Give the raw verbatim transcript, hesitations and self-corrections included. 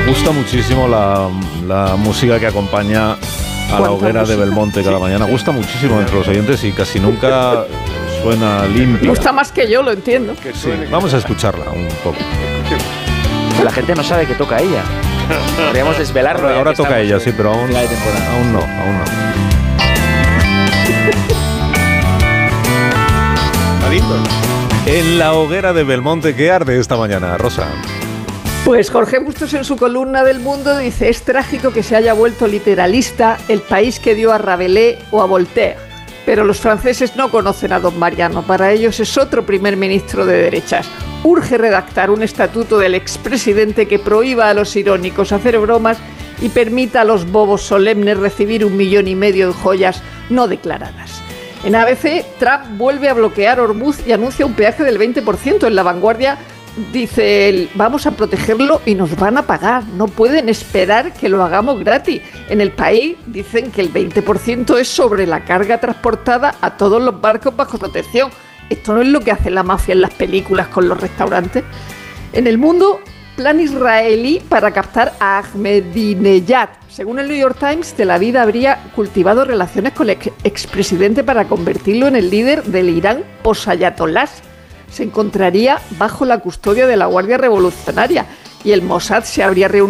gusta muchísimo la, la música que acompaña a la hoguera de Belmonte cada mañana. Gusta muchísimo entre los oyentes y casi nunca suena limpia. Gusta más que yo, lo entiendo. Sí, vamos a escucharla un poco. La gente no sabe que toca ella. Podríamos desvelarlo. Ahora, ahora toca ella, sí, pero aún, aún no, aún no. En la hoguera de Belmonte, ¿qué arde esta mañana, Rosa? Pues Jorge Bustos en su columna del Mundo dice: es trágico que se haya vuelto literalista el país que dio a Rabelais o a Voltaire, pero los franceses no conocen a don Mariano, para ellos es otro primer ministro de derechas. Urge redactar un estatuto del expresidente que prohíba a los irónicos hacer bromas y permita a los bobos solemnes recibir un millón y medio en joyas no declaradas. En A B C, Trump vuelve a bloquear Hormuz y anuncia un peaje del veinte por ciento. En La Vanguardia dice él: vamos a protegerlo y nos van a pagar, no pueden esperar que lo hagamos gratis. En El País dicen que el veinte por ciento es sobre la carga transportada a todos los barcos bajo protección. Esto no es lo que hace la mafia en las películas con los restaurantes. En El Mundo, plan israelí para captar a Ahmadinejad. Según el New York Times, Tel Aviv habría cultivado relaciones con el expresidente para convertirlo en el líder del Irán post-ayatolás. Se encontraría bajo la custodia de la Guardia Revolucionaria y el Mossad se habría reunido